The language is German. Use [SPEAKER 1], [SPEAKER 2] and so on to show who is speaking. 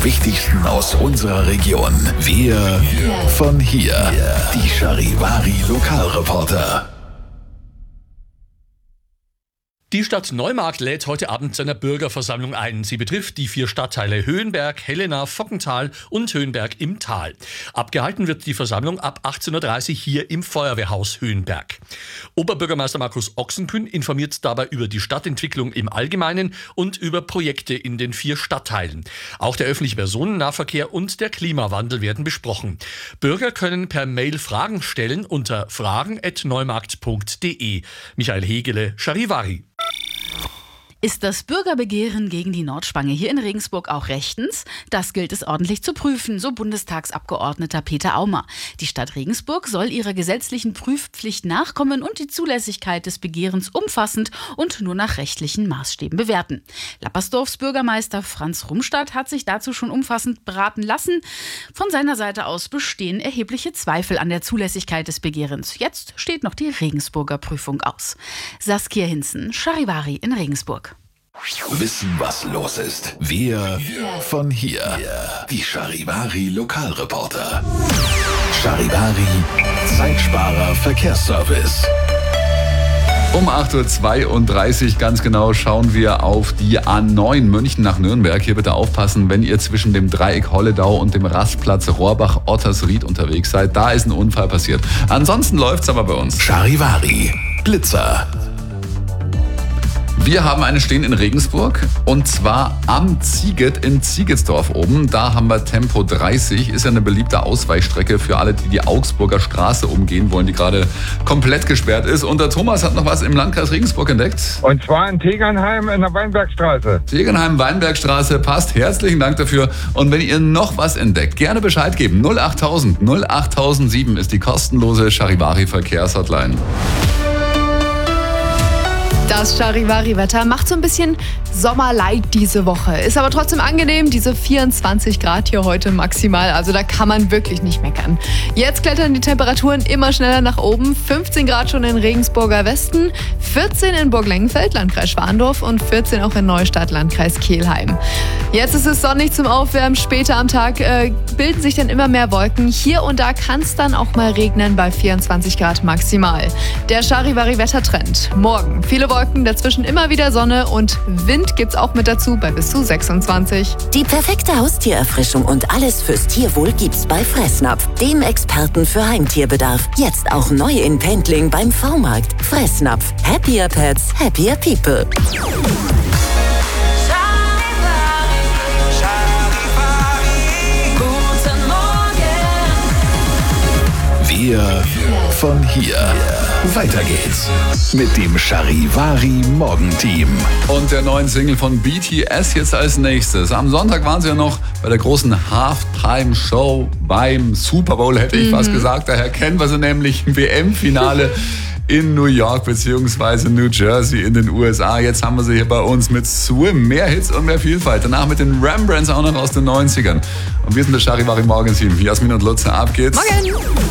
[SPEAKER 1] Wichtigsten aus unserer Region. Wir von hier. Die Charivari Lokalreporter.
[SPEAKER 2] Die Stadt Neumarkt lädt heute Abend zu einer Bürgerversammlung ein. Sie betrifft die 4 Stadtteile Höhenberg, Helena, Vockental und Höhenberg im Tal. Abgehalten wird die Versammlung ab 18.30 Uhr hier im Feuerwehrhaus Höhenberg. Oberbürgermeister Markus Ochsenkün informiert dabei über die Stadtentwicklung im Allgemeinen und über Projekte in den 4 Stadtteilen. Auch der öffentliche Personennahverkehr und der Klimawandel werden besprochen. Bürger können per Mail Fragen stellen unter fragen@neumarkt.de. Michael Hegele, Charivari.
[SPEAKER 3] Ist das Bürgerbegehren gegen die Nordspange hier in Regensburg auch rechtens? Das gilt es ordentlich zu prüfen, so Bundestagsabgeordneter Peter Aumer. Die Stadt Regensburg soll ihrer gesetzlichen Prüfpflicht nachkommen und die Zulässigkeit des Begehrens umfassend und nur nach rechtlichen Maßstäben bewerten. Lappersdorfs Bürgermeister Franz Rumstadt hat sich dazu schon umfassend beraten lassen. Von seiner Seite aus bestehen erhebliche Zweifel an der Zulässigkeit des Begehrens. Jetzt steht noch die Regensburger Prüfung aus. Saskia Hinzen, Charivari in Regensburg.
[SPEAKER 1] Wissen, was los ist. Wir von hier. Die Charivari Lokalreporter. Charivari Zeitsparer Verkehrsservice.
[SPEAKER 4] Um 8.32 Uhr ganz genau schauen wir auf die A9 München nach Nürnberg. Hier bitte aufpassen, wenn ihr zwischen dem Dreieck Holledau und dem Rastplatz Rohrbach-Ottersried unterwegs seid. Da ist ein Unfall passiert. Ansonsten läuft's aber bei uns.
[SPEAKER 1] Charivari Blitzer.
[SPEAKER 4] Wir haben eine stehen in Regensburg und zwar am Zieget in Ziegetsdorf oben. Da haben wir Tempo 30, ist ja eine beliebte Ausweichstrecke für alle, die die Augsburger Straße umgehen wollen, die gerade komplett gesperrt ist. Und der Thomas hat noch was im Landkreis Regensburg entdeckt.
[SPEAKER 5] Und zwar in Tegernheim in der Weinbergstraße.
[SPEAKER 4] Tegernheim-Weinbergstraße, passt. Herzlichen Dank dafür. Und wenn ihr noch was entdeckt, gerne Bescheid geben. 08000 08007 ist die kostenlose Charivari-Verkehrshotline.
[SPEAKER 6] Das Charivari-Wetter macht so ein bisschen Sommerleid diese Woche. Ist aber trotzdem angenehm, diese 24 Grad hier heute maximal. Also da kann man wirklich nicht meckern. Jetzt klettern die Temperaturen immer schneller nach oben. 15 Grad schon in Regensburger Westen, 14 in Burg-Lengenfeld, Landkreis Schwandorf und 14 auch in Neustadt, Landkreis Kelheim. Jetzt ist es sonnig zum Aufwärmen. Später am Tag bilden sich dann immer mehr Wolken. Hier und da kann es dann auch mal regnen bei 24 Grad maximal. Der Charivari-Wettertrend. Morgen viele Wolken, dazwischen immer wieder Sonne und Wind gibt's auch mit dazu bei bis zu 26.
[SPEAKER 7] Die perfekte Haustiererfrischung und alles fürs Tierwohl gibt's bei Fressnapf, dem Experten für Heimtierbedarf. Jetzt auch neu in Pendling beim V-Markt. Fressnapf. Happier Pets, happier People.
[SPEAKER 1] Wir von hier. Weiter geht's mit dem Charivari Morgenteam.
[SPEAKER 4] Und der neuen Single von BTS jetzt als nächstes. Am Sonntag waren sie ja noch bei der großen Halftime-Show beim Super Bowl, hätte ich fast gesagt. Daher kennen wir sie nämlich im WM-Finale in New York bzw. New Jersey in den USA. Jetzt haben wir sie hier bei uns mit Swim. Mehr Hits und mehr Vielfalt. Danach mit den Rembrandts auch noch aus den 90ern. Und wir sind das Charivari Morgenteam. Jasmin und Lutze, ab geht's.
[SPEAKER 6] Morgen!